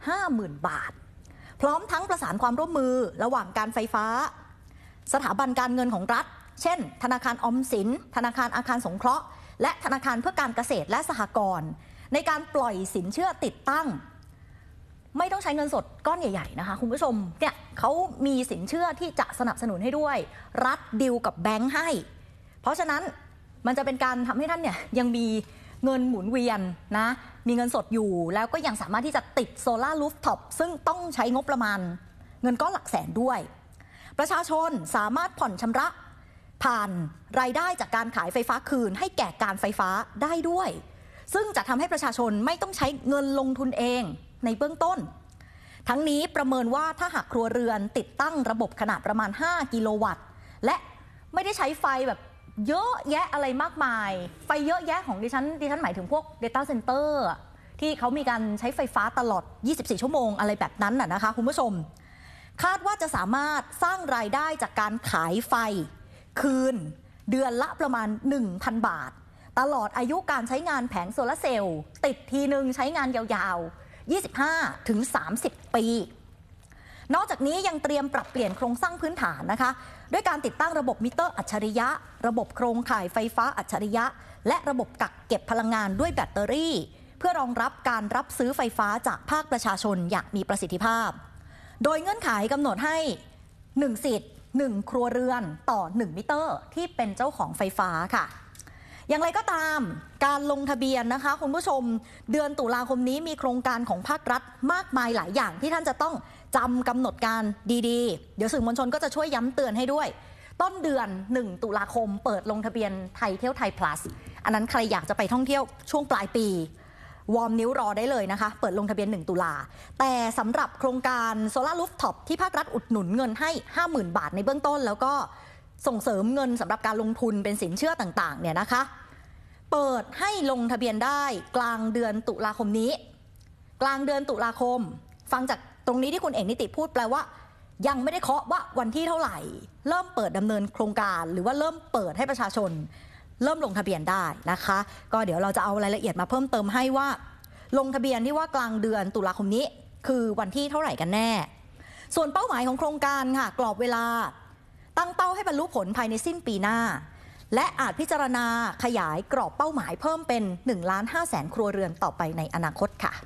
50,000 บาทพร้อมทั้งประสานความร่วมมือระหว่างการไฟฟ้าสถาบันการเงินของรัฐเช่นธนาคารออมสินธนาคารอาคารสงเคราะห์และธนาคารเพื่อการเกษตรและสหกรณ์ในการปล่อยสินเชื่อติดตั้งไม่ต้องใช้เงินสดก้อนใหญ่ๆนะคะคุณผู้ชมเนี่ยเขามีสินเชื่อที่จะสนับสนุนให้ด้วยรัฐดีลกับแบงค์ให้เพราะฉะนั้นมันจะเป็นการทำให้ท่านเนี่ยยังมีเงินหมุนเวียนนะมีเงินสดอยู่แล้วก็ยังสามารถที่จะติดโซล่ารูฟท็อปซึ่งต้องใช้งบประมาณเงินก้อนหลักแสนด้วยประชาชนสามารถผ่อนชำระผ่านรายได้จากการขายไฟฟ้าคืนให้แก่การไฟฟ้าได้ด้วยซึ่งจะทำให้ประชาชนไม่ต้องใช้เงินลงทุนเองในเบื้องต้นทั้งนี้ประเมินว่าถ้าหากครัวเรือนติดตั้งระบบขนาดประมาณ5 กิโลวัตต์และไม่ได้ใช้ไฟแบบเยอะแยะอะไรมากมายไฟเยอะแยะของดิฉันหมายถึงพวก Data Center ที่เขามีการใช้ไฟฟ้าตลอด24 ชั่วโมงอะไรแบบนั้นนะคะคุณผู้ชมคาดว่าจะสามารถสร้างรายได้จากการขายไฟคืนเดือนละประมาณ 1,000 บาทตลอดอายุการใช้งานแผงโซลาร์เซลล์ติดทีนึงใช้งานยาวๆ25 ถึง 30 ปีนอกจากนี้ยังเตรียมปรับเปลี่ยนโครงสร้างพื้นฐานนะคะด้วยการติดตั้งระบบมิเตอร์อัจฉริยะระบบโครงข่ายไฟฟ้าอัจฉริยะและระบบกักเก็บพลังงานด้วยแบตเตอรี่เพื่อรองรับการรับซื้อไฟฟ้าจากภาคประชาชนอย่างมีประสิทธิภาพโดยเงื่อนไขกำหนดให้1 สิทธิ์ 1 ครัวเรือนต่อ1มิเตอร์ที่เป็นเจ้าของไฟฟ้าค่ะอย่างไรก็ตามการลงทะเบียนนะคะคุณผู้ชมเดือนตุลาคมนี้มีโครงการของภาครัฐมากมายหลายอย่างที่ท่านจะต้องจำกำหนดการดีๆเดี๋ยวสื่อมวลชนก็จะช่วยย้ำเตือนให้ด้วยต้นเดือน1 ตุลาคมเปิดลงทะเบียนไทยเที่ยวไทย plus อันนั้นใครอยากจะไปท่องเที่ยวช่วงปลายปีวอร์มนิ้วรอได้เลยนะคะเปิดลงทะเบียน1 ตุลาแต่สำหรับโครงการโซล่ารูฟท็อปที่ภาครัฐอุดหนุนเงินให้ 50,000 บาทในเบื้องต้นแล้วก็ส่งเสริมเงินสำหรับการลงทุนเป็นสินเชื่อต่างๆเนี่ยนะคะเปิดให้ลงทะเบียนได้กลางเดือนตุลาคมนี้กลางเดือนตุลาคมฟังจากตรงนี้ที่คุณเอกนิติพูดแปลว่ายังไม่ได้เคาะว่าวันที่เท่าไหร่เริ่มเปิดดำเนินโครงการหรือว่าเริ่มเปิดให้ประชาชนเริ่มลงทะเบียนได้นะคะก็เดี๋ยวเราจะเอารายละเอียดมาเพิ่มเติมให้ว่าลงทะเบียนที่ว่ากลางเดือนตุลาคมนี้คือวันที่เท่าไหร่กันแน่ส่วนเป้าหมายของโครงการค่ะกรอบเวลาตั้งเป้าให้บรรลุผลภายในสิ้นปีหน้าและอาจพิจารณาขยายกรอบเป้าหมายเพิ่มเป็น 1,500,000 ครัวเรือนต่อไปในอนาคตค่ะ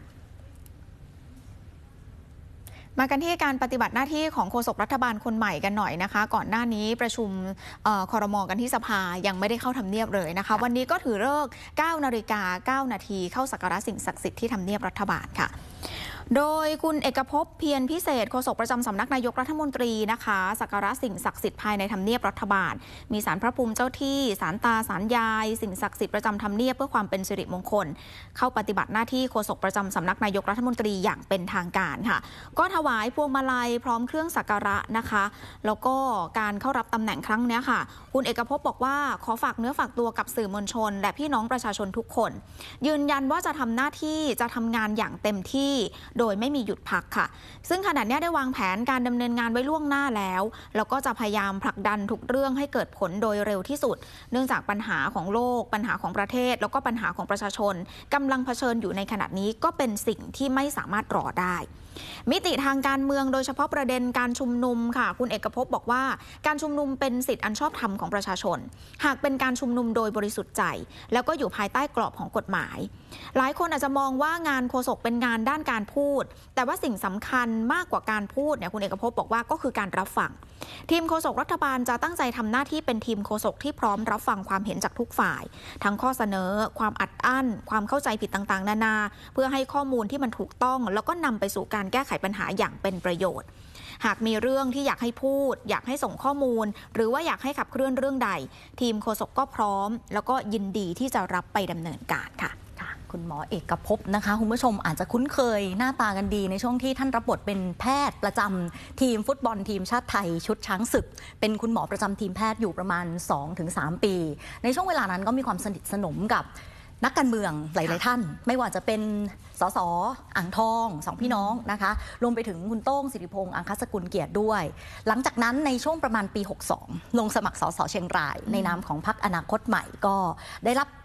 มากันที่การปฏิบัติหน้าที่ของโฆษกรัฐบาลคนใหม่กันหน่อยนะคะก่อนหน้านี้ประชุมครม.กันที่สภายังไม่ได้เข้าทำเนียบเลยนะคะวันนี้ก็ถือฤกษ์ 9:09 น.เข้าสักการะสิ่งศักดิ์สิทธิ์ที่ทำเนียบรัฐบาลค่ะโดยคุณเอกภพเพียรพิเศษโฆษกประจำสำนักนายกรัฐมนตรีนะคะสักการะสิ่งศักดิ์สิทธิ์ภายในทำเนียบรัฐบาลมีศาลพระภูมิเจ้าที่ศาลตาศาลยายสิ่งศักดิ์สิทธิ์ประจำทำเนียบเพื่อความเป็นสิริมงคลเข้าปฏิบัติหน้าที่โฆษกประจำสำนักนายกรัฐมนตรีอย่างเป็นทางการค่ะก็ถวายพวงมาลัยพร้อมเครื่องสักการะนะคะแล้วก็การเข้ารับตำแหน่งครั้งนี้ค่ะคุณเอกภพบอกว่าขอฝากเนื้อฝากตัวกับสื่อมวลชนและพี่น้องประชาชนทุกคนยืนยันว่าจะทำหน้าที่จะทำงานอย่างเต็มที่โดยไม่มีหยุดพักค่ะซึ่งขณะนี้ได้วางแผนการดำเนินงานไว้ล่วงหน้าแล้วก็จะพยายามผลักดันทุกเรื่องให้เกิดผลโดยเร็วที่สุดเนื่องจากปัญหาของโลกปัญหาของประเทศแล้วก็ปัญหาของประชาชนกำลังเผชิญอยู่ในขณะนี้ก็เป็นสิ่งที่ไม่สามารถรอได้มิติทางการเมืองโดยเฉพาะประเด็นการชุมนุมค่ะคุณเอกภพบอกว่าการชุมนุมเป็นสิทธิอันชอบธรรมของประชาชนหากเป็นการชุมนุมโดยบริสุทธิ์ใจแล้วก็อยู่ภายใต้กรอบของกฎหมายหลายคนอาจจะมองว่างานโฆษกเป็นงานด้านการพูดแต่ว่าสิ่งสำคัญมากกว่าการพูดเนี่ยคุณเอกภพบอกว่าก็คือการรับฟังทีมโฆษกรัฐบาลจะตั้งใจทำหน้าที่เป็นทีมโฆษกที่พร้อมรับฟังความเห็นจากทุกฝ่ายทั้งข้อเสนอความอัดอั้นความเข้าใจผิดต่างๆนานาเพื่อให้ข้อมูลที่มันถูกต้องแล้วก็นำไปสู่การแก้ไขปัญหาอย่างเป็นประโยชน์หากมีเรื่องที่อยากให้พูดอยากให้ส่งข้อมูลหรือว่าอยากให้ขับเคลื่อนเรื่องใดทีมโฆษกก็พร้อมแล้วก็ยินดีที่จะรับไปดำเนินการค่ะคุณหมอเอกภพนะคะคุณผู้ชมอาจจะคุ้นเคยหน้าตากันดีในช่วงที่ท่านรับบทเป็นแพทย์ประจำทีมฟุตบอลทีมชาติไทยชุดช้างศึกเป็นคุณหมอประจำทีมแพทย์อยู่ประมาณ 2-3 ปีในช่วงเวลานั้นก็มีความสนิทสนมกับนักการเมืองหลายๆท่านไม่ว่าจะเป็นสสอ่างทองสองพี่น้องนะคะรวมไปถึงคุณโต้งสิริพงษ์อังคสกุลเกียรติด้วยหลังจากนั้นในช่วงประมาณปี62ลงสมัครสสเชียงรายในนามของพรรคอนาคตใหม่ก็ได้รับ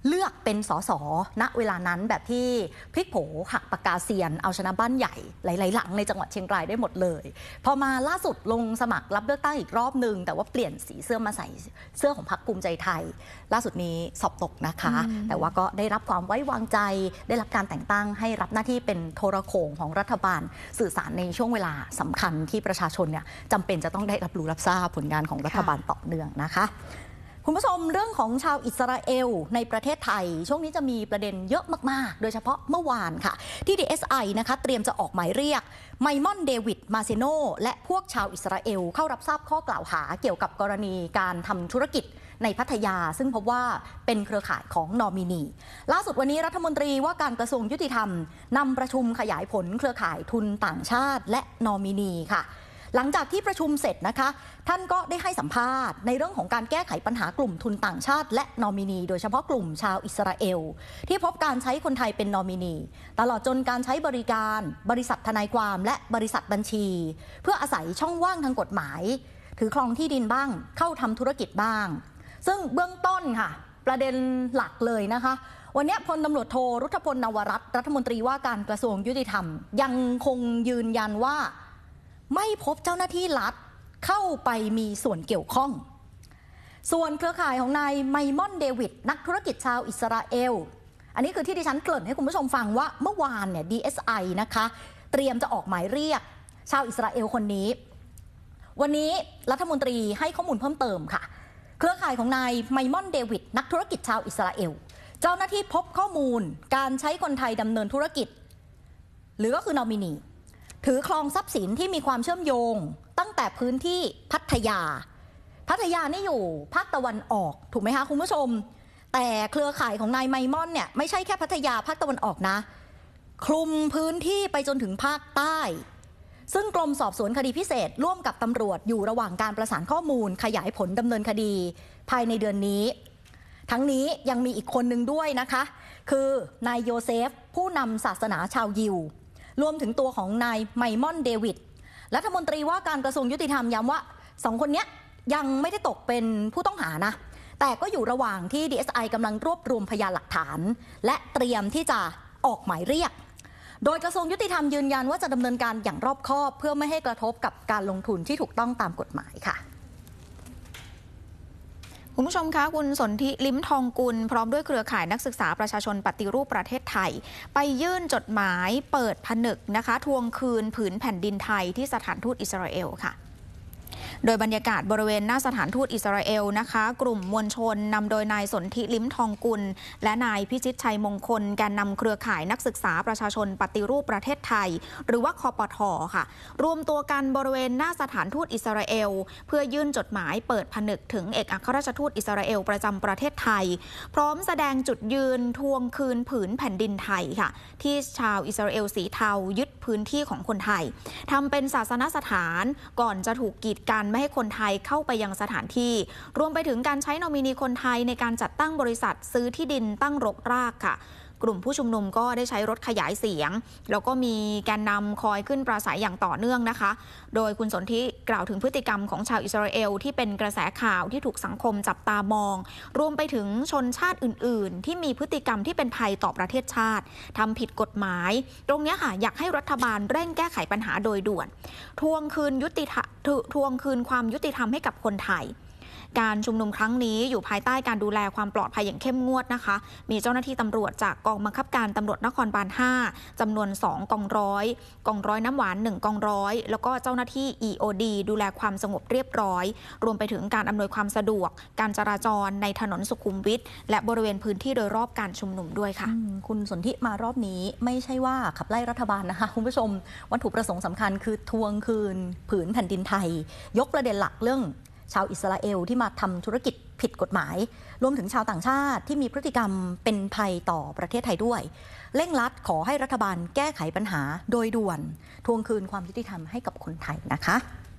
เลือกเป็นสสณเวลานั้นแบบที่พลิกโผหักปากกาเซียนเอาชนะบ้านใหญ่หลายๆหลังในจังหวัดเชียงรายได้หมดเลยพอมาล่าสุดลงสมัครรับเลือกตั้งอีกรอบนึงแต่ว่าเปลี่ยนสีเสื้อมาใส่เสื้อของพรรคภูมิใจไทยล่าสุดนี้สอบตกนะคะแต่ว่าก็ได้รับความไว้วางใจได้รับการแต่งตั้งให้รับหน้าที่เป็นโทรโข่งของรัฐบาลสื่อสารในช่วงเวลาสำคัญที่ประชาชนเนี่ยจำเป็นจะต้องได้รับรู้รับทราบผลงานของรัฐบาลต่อเนื่องนะคะคุณผู้ชมเรื่องของชาวอิสราเอลในประเทศไทยช่วงนี้จะมีประเด็นเยอะมากๆโดยเฉพาะเมื่อวานค่ะที่ DSI นะคะเตรียมจะออกหมายเรียกไมมอนเดวิดมาเซโนและพวกชาวอิสราเอลเข้ารับทราบข้อกล่าวหาเกี่ยวกับกรณีการทำธุรกิจในพัทยาซึ่งพบว่าเป็นเครือข่ายของนอมินีล่าสุดวันนี้รัฐมนตรีว่าการกระทรวงยุติธรรมนำประชุมขยายผลเครือข่ายทุนต่างชาติและนอมินีค่ะหลังจากที่ประชุมเสร็จนะคะท่านก็ได้ให้สัมภาษณ์ในเรื่องของการแก้ไขปัญหากลุ่มทุนต่างชาติและนอมินีโดยเฉพาะกลุ่มชาวอิสราเอลที่พบการใช้คนไทยเป็นนอมินีตลอดจนการใช้บริการบริษัททนายความและบริษัทบัญชีเพื่ออาศัยช่องว่างทางกฎหมายถือครองที่ดินบ้างเข้าทำธุรกิจบ้างซึ่งเบื้องต้นค่ะประเด็นหลักเลยนะคะวันนี้พลตำรวจโทรุทธพลนวรัตน์รัฐมนตรีว่าการกระทรวงยุติธรรมยังคงยืนยันว่าไม่พบเจ้าหน้าที่รัฐเข้าไปมีส่วนเกี่ยวข้องส่วนเครือข่ายของนายไมมอนเดวิดนักธุรกิจชาวอิสราเอลอันนี้คือที่ดิฉันเกริ่นให้คุณผู้ชมฟังว่าเมื่อวานเนี่ย DSI นะคะเตรียมจะออกหมายเรียกชาวอิสราเอลคนนี้วันนี้รัฐมนตรีให้ข้อมูลเพิ่มเติมค่ะเครือข่ายของนายไมมอนเดวิดนักธุรกิจชาวอิสราเอลเจ้าหน้าที่พบข้อมูลการใช้คนไทยดำเนินธุรกิจหรือก็คือนอมินีถือครองทรัพย์สินที่มีความเชื่อมโยงตั้งแต่พื้นที่พัทยานี่อยู่ภาคตะวันออกถูกไหมคะคุณผู้ชมแต่เครือข่ายของนายไมมอนเนี่ยไม่ใช่แค่พัทยาภาคตะวันออกนะคลุมพื้นที่ไปจนถึงภาคใต้ซึ่งกรมสอบสวนคดีพิเศษร่วมกับตำรวจอยู่ระหว่างการประสานข้อมูลขยายผลดำเนินคดีภายในเดือนนี้ทั้งนี้ยังมีอีกคนนึงด้วยนะคะคือนายโยเซฟผู้นำศาสนาชาวยิวรวมถึงตัวของนายไมมอนเดวิดรัฐมนตรีว่าการกระทรวงยุติธรรมย้ำว่าสองคนนี้ยังไม่ได้ตกเป็นผู้ต้องหานะแต่ก็อยู่ระหว่างที่ DSI กำลังรวบรวมพยานหลักฐานและเตรียมที่จะออกหมายเรียกโดยกระทรวงยุติธรรมยืนยันว่าจะดำเนินการอย่างรอบคอบเพื่อไม่ให้กระทบกับการลงทุนที่ถูกต้องตามกฎหมายค่ะคุณผู้ชมคะคุณสนธิลิ้มทองกุลพร้อมด้วยเครือข่ายนักศึกษาประชาชนปฏิรูปประเทศไทยไปยื่นจดหมายเปิดผนึกนะคะทวงคืนผืนแผ่นดินไทยที่สถานทูตอิสราเอลค่ะโดยบรรยากาศบริเวณหน้าสถานทูตอิสราเอลนะคะกลุ่มมวลชนนำโดยนายสนธิลิ้มทองกุลและนายพิชิตชัยมงคลแกนนำเครือข่ายนักศึกษาประชาชนปฏิรูปประเทศไทยหรือว่าคปท.ค่ะรวมตัวกันบริเวณหน้าสถานทูตอิสราเอลเพื่อยื่นจดหมายเปิดผนึกถึงเอกอัครราชทูตอิสราเอลประจำประเทศไทยพร้อมแสดงจุดยืนทวงคืนผืนแผ่นดินไทยค่ะที่ชาวอิสราเอลสีเทายึดพื้นที่ของคนไทยทำเป็นศาสนสถานก่อนจะถูกกีดกันไม่ให้คนไทยเข้าไปยังสถานที่รวมไปถึงการใช้นอมินีคนไทยในการจัดตั้งบริษัทซื้อที่ดินตั้งรกรากค่ะกลุ่มผู้ชุมนุมก็ได้ใช้รถขยายเสียงแล้วก็มีแกนนำคอยขึ้นปราศัยอย่างต่อเนื่องนะคะโดยคุณสนธิกล่าวถึงพฤติกรรมของชาวอิสราเอลที่เป็นกระแสข่าวที่ถูกสังคมจับตามองรวมไปถึงชนชาติอื่นๆที่มีพฤติกรรมที่เป็นภัยต่อประเทศชาติทำผิดกฎหมายตรงนี้ค่ะอยากให้รัฐบาลเร่งแก้ไขปัญหาโดยด่วนทวงคืนความยุติธรรมให้กับคนไทยการชุมนุมครั้งนี้อยู่ภายใต้การดูแลความปลอดภัยอย่างเข้มงวดนะคะมีเจ้าหน้าที่ตำรวจจากกองบังคับการตำรวจนครบาล 5จำนวน2กองร้อยน้ำหวาน1กองร้อยแล้วก็เจ้าหน้าที่ EOD ดูแลความสงบเรียบร้อยรวมไปถึงการอำนวยความสะดวกการจราจรในถนนสุขุมวิทและบริเวณพื้นที่โดยรอบการชุมนุมด้วยค่ะคุณสนธิมารอบนี้ไม่ใช่ว่าขับไล่รัฐบาลนะคะคุณผู้ชมวัตถุประสงค์สำคัญคือทวงคืนผืนแผ่นดินไทยยกประเด็นหลักเรื่องชาวอิสราเอลที่มาทำธุรกิจผิดกฎหมายรวมถึงชาวต่างชาติที่มีพฤติกรรมเป็นภัยต่อประเทศไทยด้วยเร่งรัดขอให้รัฐบาลแก้ไขปัญหาโดยด่วนทวงคืนความยุติธรรมให้กับคนไทยนะคะ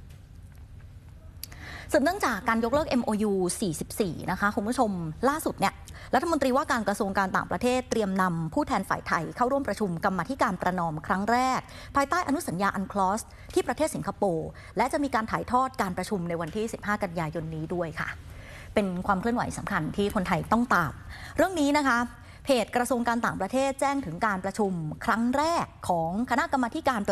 สืบเนื่องจากการยกเลิก MOU 44นะคะคุณผู้ชมล่าสุดเนี่ยรัฐมนตรีว่าการกระทรวงการต่างประเทศเตรียมนำผู้แทนฝ่ายไทยเข้าร่วมประชุมกรรมาธิการประนอมครั้งแรกภายใต้อนุสัญญาอันคลอสที่ประเทศสิงคโปร์และจะมีการถ่ายทอดการประชุมในวันที่15กันยายนนี้ด้วยค่ะเป็นความเคลื่อนไหวสำคัญที่คนไทยต้องตามเรื่องนี้นะคะเพจกระทรวงการต่างประเทศแจ้งถึงการประชุมครั้งแรกของคณะกรรมาธิการ